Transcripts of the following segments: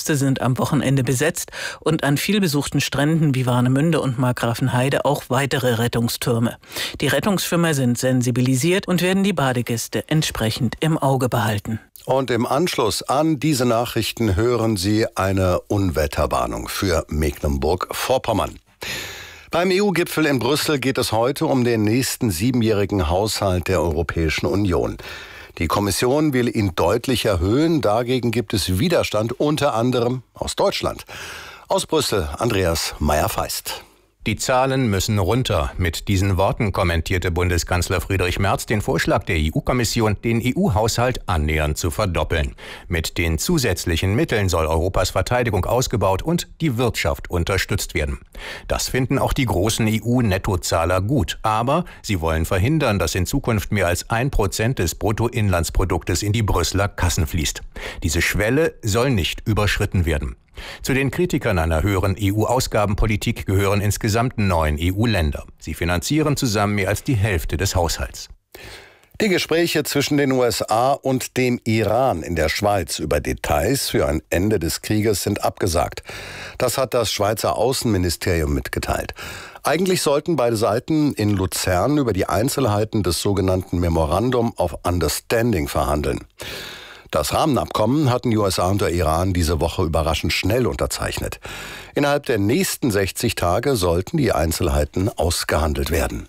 Küste sind am Wochenende besetzt und an vielbesuchten Stränden wie Warnemünde und Markgrafenheide auch weitere Rettungstürme. Die Rettungsschwimmer sind sensibilisiert und werden die Badegäste entsprechend im Auge behalten. Und im Anschluss an diese Nachrichten hören Sie eine Unwetterwarnung für Mecklenburg-Vorpommern. Beim EU-Gipfel in Brüssel geht es heute um den nächsten 7-jährigen Haushalt der Europäischen Union. Die Kommission will ihn deutlich erhöhen. Dagegen gibt es Widerstand, unter anderem aus Deutschland. Aus Brüssel, Andreas Meyer-Feist. Die Zahlen müssen runter. Mit diesen Worten kommentierte Bundeskanzler Friedrich Merz den Vorschlag der EU-Kommission, den EU-Haushalt annähernd zu verdoppeln. Mit den zusätzlichen Mitteln soll Europas Verteidigung ausgebaut und die Wirtschaft unterstützt werden. Das finden auch die großen EU-Nettozahler gut. Aber sie wollen verhindern, dass in Zukunft mehr als 1% des Bruttoinlandsproduktes in die Brüsseler Kassen fließt. Diese Schwelle soll nicht überschritten werden. Zu den Kritikern einer höheren EU-Ausgabenpolitik gehören insgesamt 9 EU-Länder. Sie finanzieren zusammen mehr als die Hälfte des Haushalts. Die Gespräche zwischen den USA und dem Iran in der Schweiz über Details für ein Ende des Krieges sind abgesagt. Das hat das Schweizer Außenministerium mitgeteilt. Eigentlich sollten beide Seiten in Luzern über die Einzelheiten des sogenannten Memorandum of Understanding verhandeln. Das Rahmenabkommen hatten die USA und der Iran diese Woche überraschend schnell unterzeichnet. Innerhalb der nächsten 60 Tage sollten die Einzelheiten ausgehandelt werden.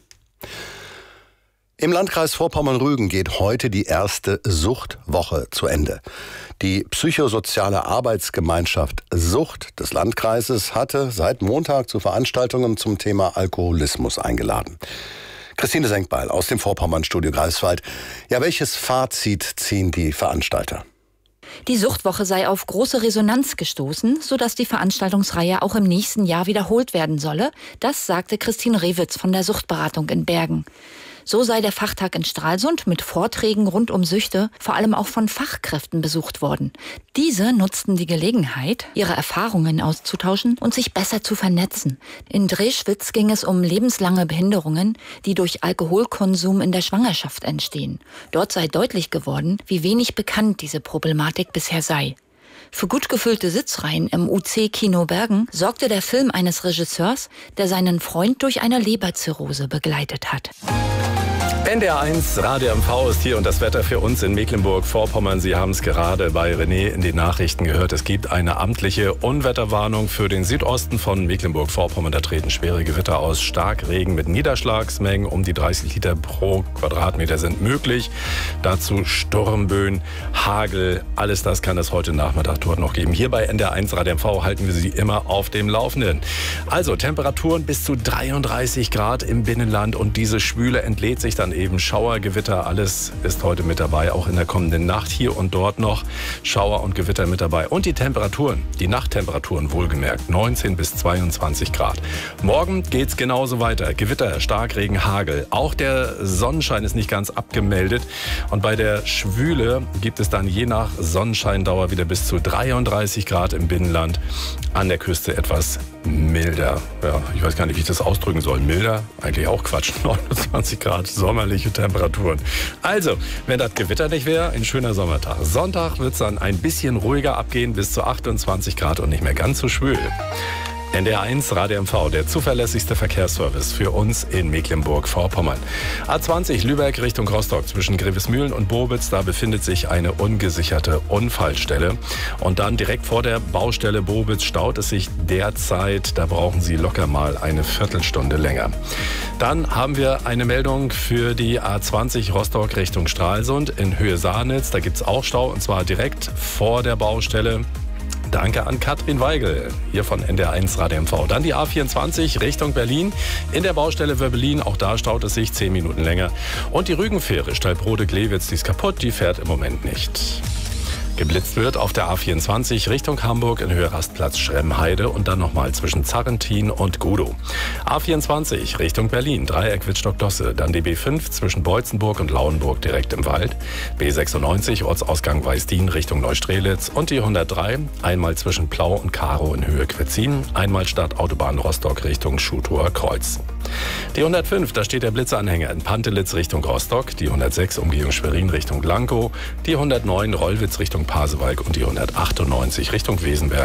Im Landkreis Vorpommern-Rügen geht heute die erste Suchtwoche zu Ende. Die psychosoziale Arbeitsgemeinschaft Sucht des Landkreises hatte seit Montag zu Veranstaltungen zum Thema Alkoholismus eingeladen. Christine Senkbeil aus dem Vorpommern-Studio Greifswald. Ja, welches Fazit ziehen die Veranstalter? Die Suchtwoche sei auf große Resonanz gestoßen, sodass die Veranstaltungsreihe auch im nächsten Jahr wiederholt werden solle. Das sagte Christine Rewitz von der Suchtberatung in Bergen. So sei der Fachtag in Stralsund mit Vorträgen rund um Süchte vor allem auch von Fachkräften besucht worden. Diese nutzten die Gelegenheit, ihre Erfahrungen auszutauschen und sich besser zu vernetzen. In Dreschwitz ging es um lebenslange Behinderungen, die durch Alkoholkonsum in der Schwangerschaft entstehen. Dort sei deutlich geworden, wie wenig bekannt diese Problematik bisher sei. Für gut gefüllte Sitzreihen im UC-Kino Bergen sorgte der Film eines Regisseurs, der seinen Freund durch eine Leberzirrhose begleitet hat. NDR1 Radio MV ist hier und das Wetter für uns in Mecklenburg-Vorpommern. Sie haben es gerade bei René in den Nachrichten gehört. Es gibt eine amtliche Unwetterwarnung für den Südosten von Mecklenburg-Vorpommern. Da treten schwere Gewitter aus. Starkregen mit Niederschlagsmengen um die 30 Liter pro Quadratmeter sind möglich. Dazu Sturmböen, Hagel. Alles das kann es heute Nachmittag dort noch geben. Hier bei NDR1 Radio MV halten wir Sie immer auf dem Laufenden. Also Temperaturen bis zu 33 Grad im Binnenland und diese Schwüle entlädt sich dann eben Schauer, alles ist heute mit dabei, auch in der kommenden Nacht hier und dort noch Schauer und Gewitter mit dabei. Und die Temperaturen, die Nachttemperaturen wohlgemerkt, 19 bis 22 Grad. Morgen geht's genauso weiter. Gewitter, Starkregen, Hagel. Auch der Sonnenschein ist nicht ganz abgemeldet. Und bei der Schwüle gibt es dann je nach Sonnenscheindauer wieder bis zu 33 Grad im Binnenland. An der Küste etwas milder. Ja, ich weiß gar nicht, wie ich das ausdrücken soll. Milder? Eigentlich auch Quatsch. 29 Grad, sommerliche Temperaturen. Also, wenn das Gewitter nicht wäre, ein schöner Sommertag. Sonntag wird es dann ein bisschen ruhiger abgehen, bis zu 28 Grad und nicht mehr ganz so schwül. NDR1 Radio MV, der zuverlässigste Verkehrsservice für uns in Mecklenburg-Vorpommern. A20 Lübeck Richtung Rostock zwischen Grevesmühlen und Bobitz, da befindet sich eine ungesicherte Unfallstelle. Und dann direkt vor der Baustelle Bobitz staut es sich derzeit, da brauchen Sie locker mal eine Viertelstunde länger. Dann haben wir eine Meldung für die A20 Rostock Richtung Stralsund in Höhe Saarnitz. Da gibt es auch Stau und zwar direkt vor der Baustelle. Danke an Katrin Weigel, hier von NDR1 Radio MV. Dann die A24 Richtung Berlin. In der Baustelle Wöbbelin, auch da staut es sich 10 Minuten länger. Und die Rügenfähre Steilbrode-Glewitz, die ist kaputt, die fährt im Moment nicht. Geblitzt wird auf der A24 Richtung Hamburg in Höhe Rastplatz Schremmheide und dann nochmal zwischen Zarrentin und Gudow. A24 Richtung Berlin, Dreieck Wittstock-Dosse, dann die B5 zwischen Beutzenburg und Lauenburg direkt im Wald, B96 Ortsausgang Weißdien Richtung Neustrelitz und die 103 einmal zwischen Plau und Karow in Höhe Quetzin, einmal Stadtautobahn Rostock Richtung Schutower Kreuz. Die 105, da steht der Blitzanhänger in Pantelitz Richtung Rostock, die 106 Umgehung Schwerin Richtung Blankow, die 109 Rollwitz Richtung Pasewalk und die 198 Richtung Wesenberg.